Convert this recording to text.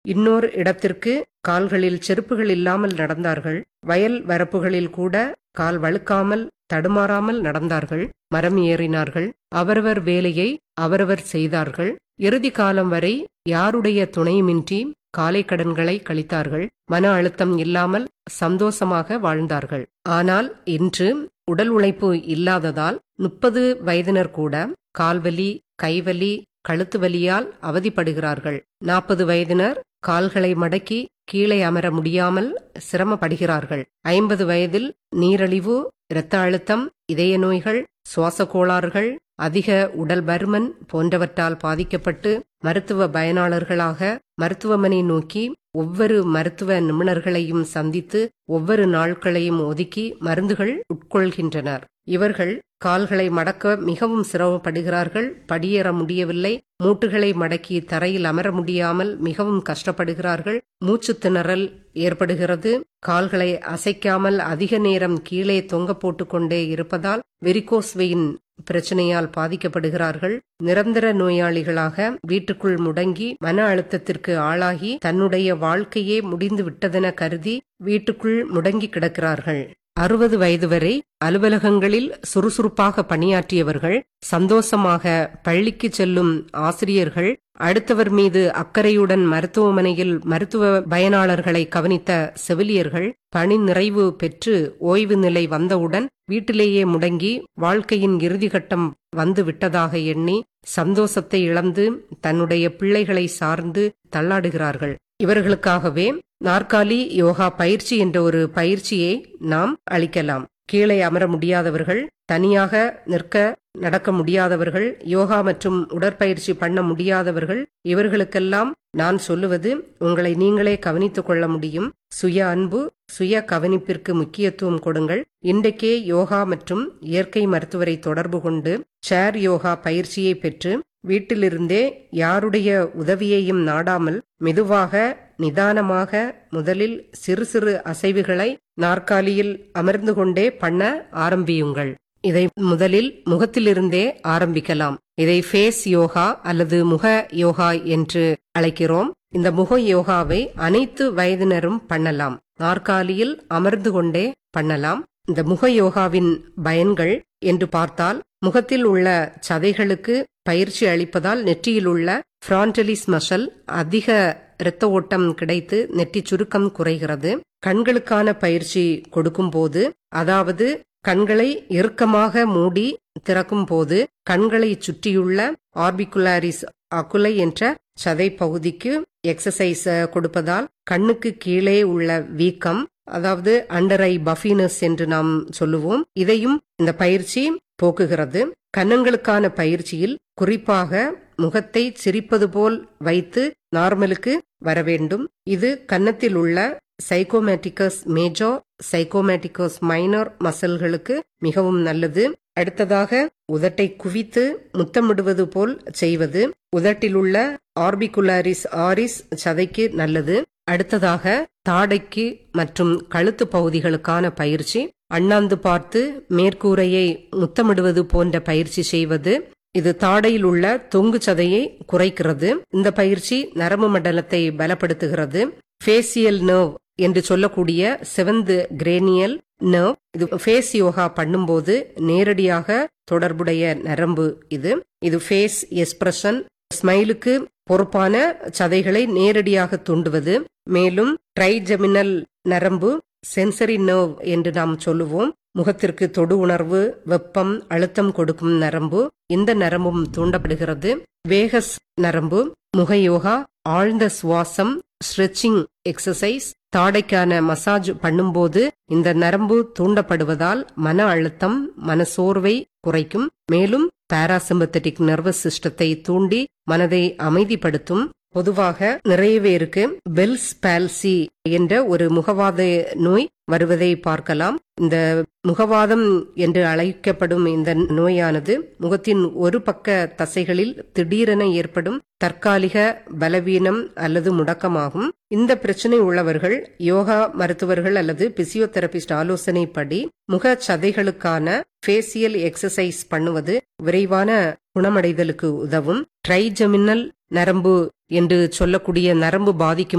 இன்னொரு இடத்திற்கு கால்களில் செருப்புகள் இல்லாமல் நடந்தார்கள். வயல் வரப்புகளில் கூட கால் வழுக்காமல் தடுமாறாமல் நடந்தார்கள். மரம் ஏறினார்கள். அவரவர் வேலையை அவரவர் செய்தார்கள். இறுதி காலம் வரை யாருடைய துணையுமின்றி காலை கடன்களை கழித்தார்கள். மன அழுத்தம் இல்லாமல் சந்தோஷமாக வாழ்ந்தார்கள். ஆனால் இன்று உடல் உழைப்பு இல்லாததால் 30 வயதினர் கூட கால்வலி, கைவலி, கழுத்து வலியால் அவதிப்படுகிறார்கள். 40 வயதினர் கால்களை மடக்கி கீழே அமர முடியாமல் சிரமப்படுகிறார்கள். 50 வயதில் நீரிழிவு, இரத்த அழுத்தம், இதய நோய்கள், சுவாச கோளாறுகள், அதிக உடல் பருமன் போன்றவற்றால் பாதிக்கப்பட்டு மருத்துவ பயனாளர்களாக மருத்துவமனை நோக்கி ஒவ்வொரு மருத்துவ நிபுணர்களையும் சந்தித்து ஒவ்வொரு நாட்களையும் ஒதுக்கி மருந்துகள் உட்கொள்கின்றனர். இவர்கள் கால்களை மடக்க மிகவும் சிரமப்படுகிறார்கள். படியேற முடியவில்லை. மூட்டுகளை மடக்கி தரையில் அமர முடியாமல் மிகவும் கஷ்டப்படுகிறார்கள். மூச்சு திணறல் ஏற்படுகிறது. கால்களை அசைக்காமல் அதிக நேரம் கீழே தொங்க போட்டுக்கொண்டே இருப்பதால் வெரிகோஸ் வெயின் பிரச்சனையால் பாதிக்கப்படுகிறார்கள். நிரந்தர நோயாளிகளாக வீட்டுக்குள் முடங்கி மன அழுத்தத்திற்கு ஆளாகி தன்னுடைய வாழ்க்கையே முடிந்து விட்டதென கருதி வீட்டுக்குள் முடங்கி கிடக்கிறார்கள். 60 வயது வரை அலுவலகங்களில் சுறுசுறுப்பாக பணியாற்றியவர்கள், சந்தோஷமாக பள்ளிக்கு செல்லும் ஆசிரியர்கள், அடுத்தவர் மீது அக்கறையுடன் மருத்துவமனையில் மருத்துவ பயனாளர்களை கவனித்த செவிலியர்கள் பணி நிறைவு பெற்று ஓய்வு நிலை வந்தவுடன் வீட்டிலேயே முடங்கி வாழ்க்கையின் இறுதிக்கட்டம் வந்து விட்டதாக எண்ணி சந்தோஷத்தை இழந்து தன்னுடைய பிள்ளைகளை சார்ந்து தள்ளாடுகிறார்கள். இவர்களுக்காகவே நாற்காலி யோகா பயிற்சி என்ற ஒரு பயிற்சியை நாம் அளிக்கலாம். கீழே அமர முடியாதவர்கள், தனியாக நிற்க நடக்க முடியாதவர்கள், யோகா மற்றும் உடற்பயிற்சி பண்ண முடியாதவர்கள், இவர்களுக்கெல்லாம் நான் சொல்லுவது, உங்களை நீங்களே கவனித்துக் கொள்ள முடியும். சுய அன்பு, சுய கவனிப்பிற்கு முக்கியத்துவம் கொடுங்கள். இன்றைக்கே யோகா மற்றும் இயற்கை மருத்துவரை தொடர்பு கொண்டு சேர் யோகா பயிற்சியை பெற்று வீட்டிலிருந்தே யாருடைய உதவியையும் நாடாமல் மெதுவாக நிதானமாக முதலில் சிறு சிறு அசைவுகளை நாற்காலியில் அமர்ந்து கொண்டே பண்ண ஆரம்பியுங்கள். இதை முதலில் முகத்திலிருந்தே ஆரம்பிக்கலாம். இதை ஃபேஸ் யோகா அல்லது முக யோகா என்று அழைக்கிறோம். இந்த முக யோகாவை அனைத்து வயதினரும் பண்ணலாம். நாற்காலியில் அமர்ந்து கொண்டே பண்ணலாம். இந்த முக யோகாவின் பயன்கள் என்று பார்த்தால், முகத்தில் உள்ள சதைகளுக்கு பயிற்சி அளிப்பதால் நெற்றியில் உள்ள ஃப்ரான்டலிஸ் மசில் அதிக இரத்த ஓட்டம் கிடைத்து நெற்றி சுருக்கம் குறைகிறது. கண்களுக்கான பயிற்சி கொடுக்கும் போது, அதாவது கண்களை இறுக்கமாக மூடி திறக்கும் போது கண்களை சுற்றியுள்ள ஆர்பிகுலாரிஸ் அகுலை என்ற சதை பகுதிக்கு எக்ஸசைஸ் கொடுப்பதால் கண்ணுக்கு கீழே உள்ள வீக்கம், அதாவது அண்டர் ஐ பஃபினஸ் என்று நாம் சொல்லுவோம், இதையும் இந்த பயிற்சி போக்குகிறது. கன்னங்களுக்கான பயிற்சியில் குறிப்பாக முகத்தை சிரிப்பது போல் வைத்து நார்மலுக்கு வர வேண்டும். இது கன்னத்தில் உள்ள சைகோமேட்டிகஸ் மேஜர், சைகோமேட்டிகஸ் மைனர் மசில்களுக்கு மிகவும் நல்லது. அடுத்ததாக உதட்டை குவித்து முத்தமிடுவது போல் செய்வது உதட்டில் உள்ள ஆர்பிகுலாரிஸ் ஆரிஸ் சதைக்கு நல்லது. அடுத்ததாக தாடைக்கு மற்றும் கழுத்து பகுதிகளுக்கான பயிற்சி, அண்ணாந்து பார்த்து மேற்கூரையை முத்தமிடுவது போன்ற பயிற்சி செய்வது. இது தாடையில் உள்ள தொங்கு சதையை குறைக்கிறது. இந்த பயிற்சி நரம்பு மண்டலத்தை பலப்படுத்துகிறது. ஃபேசியல் நர்வ் என்று சொல்லக்கூடிய 7th cranial nerve, இது ஃபேஸ் யோகா பண்ணும்போது நேரடியாக தொடர்புடைய நரம்பு. இது ஃபேஸ் எக்ஸ்பிரஷன், ஸ்மைலுக்கு பொறுப்பான சதைகளை நேரடியாக தூண்டுவது. மேலும் ட்ரைஜெமினல் நரம்பு, சென்சரி நர்வ் என்று நாம் சொல்லுவோம், முகத்திற்கு தொடு உணர்வு, வெப்பம், அழுத்தம் கொடுக்கும் நரம்பு. இந்த நரம்பும் தூண்டப்படுகிறது. வேகஸ் நரம்பு, முக யோகா, ஆழ்ந்த சுவாசம், ஸ்ட்ரெச்சிங் எக்ஸசைஸ், தாடைக்கான மசாஜ் பண்ணும்போது இந்த நரம்பு தூண்டப்படுவதால் மன அழுத்தம், மனசோர்வை குறைக்கும். மேலும் பாராசிம்பத்தட்டிக் நர்வஸ் சிஸ்டத்தை தூண்டி மனதை அமைதிப்படுத்தும். பொதுவாக நிறைய பேருக்கு பெல்ஸ் பால்சி என்ற ஒரு முகவாத நோய் வருவதை பார்க்கலாம். இந்த முகவாதம் என்று அழைக்கப்படும் இந்த நோயானது முகத்தின் ஒரு பக்க தசைகளில் திடீரென ஏற்படும் தற்காலிக பலவீனம் அல்லது முடக்கமாகும். இந்த பிரச்சனை உள்ளவர்கள் யோகா மருத்துவர்கள் அல்லது பிசியோதெரபிஸ்ட் ஆலோசனைப்படி முக சதைகளுக்கான ஃபேசியல் எக்ஸசைஸ் பண்ணுவது விரைவான குணமடைதலுக்கு உதவும். ட்ரைஜெமினல் நரம்பு என்று சொல்லக்கூடிய நரம்பு பாதிக்கும்